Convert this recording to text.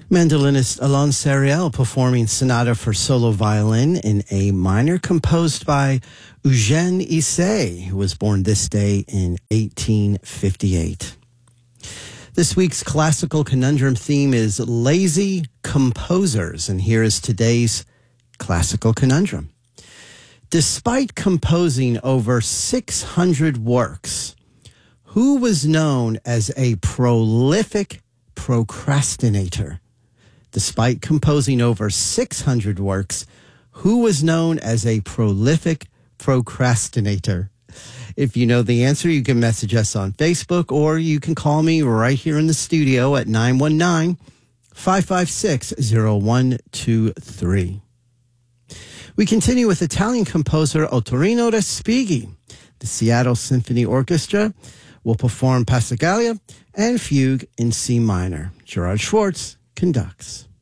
Mandolinist Alon Sariel performing Sonata for Solo Violin in A minor, composed by Eugène Issei, who was born this day in 1858. This week's classical conundrum theme is lazy composers, and here is today's classical conundrum. Despite composing over 600 works, who was known as a prolific procrastinator? Despite composing over 600 works, who was known as a prolific procrastinator? If you know the answer, you can message us on Facebook, or you can call me right here in the studio at 919-556-0123. We continue with Italian composer Ottorino Respighi. The Seattle Symphony Orchestra will perform Passacaglia and Fugue in C minor. Gerard Schwartz conducts.